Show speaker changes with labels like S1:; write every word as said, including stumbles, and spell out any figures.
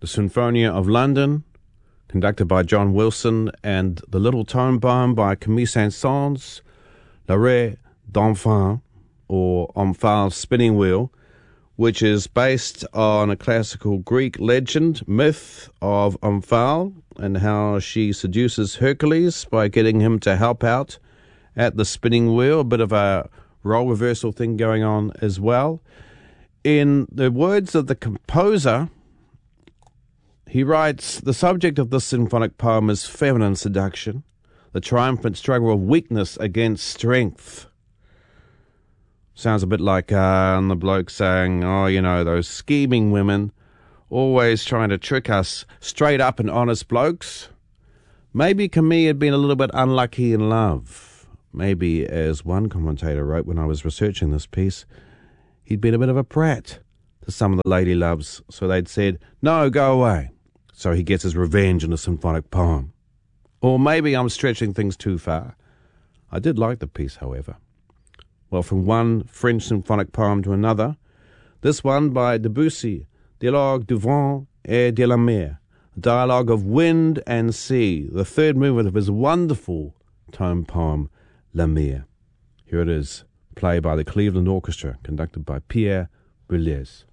S1: the Sinfonia of London, conducted by John Wilson, and the Little Tone Poem by Camille Saint-Saëns, L'Arrêt d'Omphale, or Omphale's Spinning Wheel, which is based on a classical Greek legend, myth of Omphale, and how she seduces Hercules by getting him to help out at the spinning wheel. A bit of a role reversal thing going on as well. In the words of the composer, he writes, the subject of this symphonic poem is feminine seduction, the triumphant struggle of weakness against strength. Sounds a bit like uh, the bloke saying, oh, you know, those scheming women always trying to trick us straight up and honest blokes. Maybe Camille had been a little bit unlucky in love. Maybe, as one commentator wrote when I was researching this piece, he'd been a bit of a prat to some of the lady loves, so they'd said, no, go away. So he gets his revenge in a symphonic poem. Or maybe I'm stretching things too far. I did like the piece, however. Well, from one French symphonic poem to another, this one by Debussy, Dialogue du vent et de la mer, a dialogue of wind and sea, the third movement of his wonderful tone poem, La Mer. Here it is, played by the Cleveland Orchestra, conducted by Pierre Boulez.